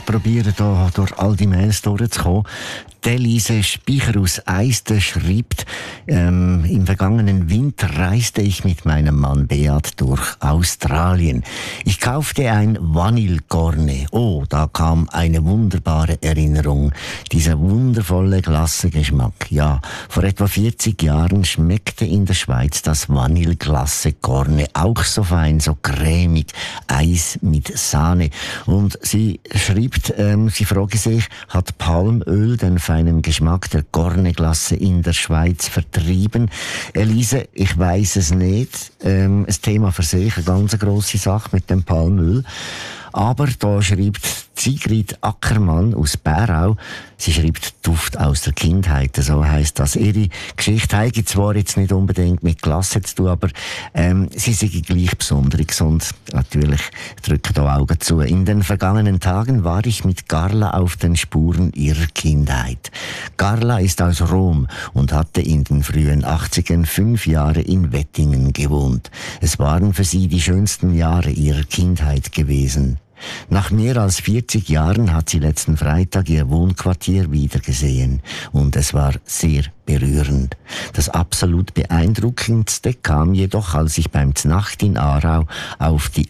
Ich probiere da durch all die Mails durchzukommen. Elise Speicher aus Eisten schreibt, im vergangenen Winter reiste ich mit meinem Mann Beat durch Australien. Ich kaufte ein Vanillecornet. Oh, da kam eine wunderbare Erinnerung. Dieser wundervolle Glassegeschmack. Ja, vor etwa 40 Jahren schmeckte in der Schweiz das Vanilleglasse-Cornet auch so fein, so cremig, Eis mit Sahne. Und sie schreibt, sie frage sich, hat Palmöl den feinen Geschmack der Cornetglasse in der Schweiz vertrieben? Elise, ich weiss es nicht. Ein Thema für sich, eine ganz grosse Sache mit dem Palmöl. Aber da schreibt Sigrid Ackermann aus Bärau, sie schreibt Duft aus der Kindheit, so heisst das. Ihre Geschichte hat zwar jetzt nicht unbedingt mit Klasse zu tun, aber sie sind gleich besonders und natürlich drücken da Augen zu. In den vergangenen Tagen war ich mit Carla auf den Spuren ihrer Kindheit. Carla ist aus Rom und hatte in den frühen 80ern 5 Jahre in Wettingen gewohnt. Es waren für sie die schönsten Jahre ihrer Kindheit gewesen. Nach mehr als 40 Jahren hat sie letzten Freitag ihr Wohnquartier wiedergesehen und es war sehr berührend. Das absolut beeindruckendste kam jedoch, als ich beim Znacht in Aarau auf die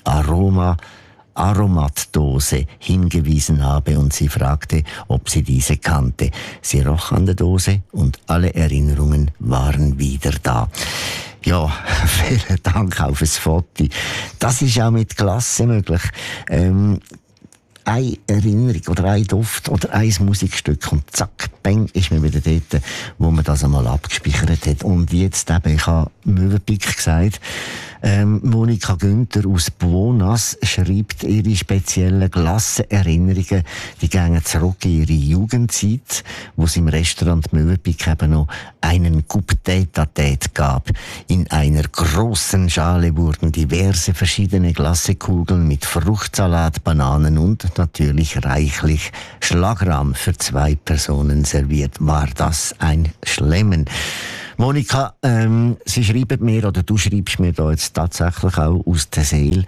Aromatdose hingewiesen habe und sie fragte, ob sie diese kannte. Sie roch an der Dose und alle Erinnerungen waren wieder da. Ja, vielen Dank auf das Foto. Das ist auch mit Klasse möglich. Eine Erinnerung oder ein Duft oder ein Musikstück und zack, bang, ist man wieder dort, wo man das einmal abgespeichert hat. Und jetzt eben, ich habe Möwenpick gesagt, Monika Günther aus Buonas schreibt ihre speziellen Glassenerinnerungen, die gehen zurück in ihre Jugendzeit, wo es im Restaurant Möwenpick eben noch einen Coupe Tête-à-Tête gab. In einer grossen Schale wurden diverse verschiedene Glassekugeln mit Fruchtsalat, Bananen und natürlich reichlich Schlagrahm für 2 Personen serviert. War das ein Schlemmen? Monika, sie schreiben mir, oder du schreibst mir da jetzt tatsächlich auch aus der Seele,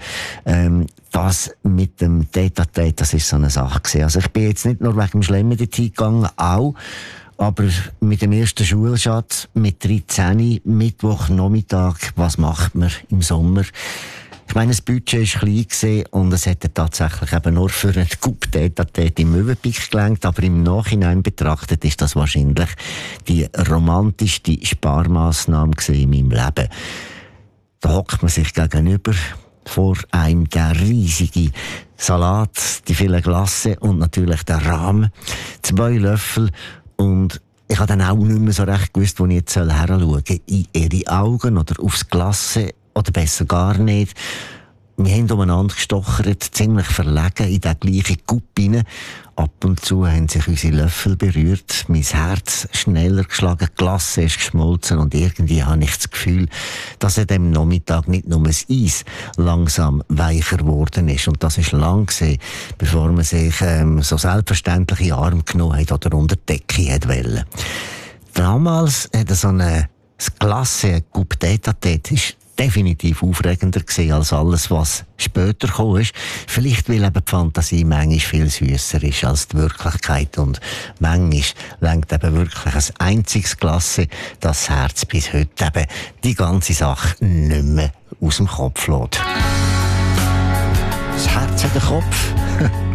das mit dem Tête-à-Tête, das ist so eine Sache gewesen. Also ich bin jetzt nicht nur wegen dem Schlemmen dorthin gegangen, auch, aber mit dem ersten Schulschatz, mit 13, Mittwochnachmittag, was macht man im Sommer? Ich meine, das Budget war klein gewesen und es hätte tatsächlich eben nur für einen Coupe Tête-à-Tête im Möwenpick gelangt, aber im Nachhinein betrachtet ist das wahrscheinlich die romantischste Sparmaßnahme in meinem Leben. Da hockt man sich gegenüber, vor einem der riesige Salat, die vielen Glasse und natürlich der Rahm, 2 Löffel und ich habe dann auch nicht mehr so recht gewusst, wo ich jetzt hinschauen soll. In ihre Augen oder aufs Glasse oder besser gar nicht. Wir haben umeinander gestochert, ziemlich verlegen in den gleichen Coupe rein. Ab und zu haben sich unsere Löffel berührt, mein Herz schneller geschlagen, die Glasse ist geschmolzen und irgendwie habe ich das Gefühl, dass an dem Nachmittag nicht nur das Eis langsam weicher geworden ist. Und das ist lang gewesen, bevor man sich so selbstverständlich in den Arm genommen hat oder unter die Decke hat wollen. Damals hat so eine Glasse, Coupe Tête-à-Tête, ist definitiv aufregender gewesen als alles, was später gekommen ist. Vielleicht, weil eben die Fantasie manchmal viel süsser ist als die Wirklichkeit. Und manchmal lenkt eben wirklich ein einziges Glasse das Herz bis heute eben die ganze Sache nicht mehr aus dem Kopf lässt. Das Herz hat den Kopf.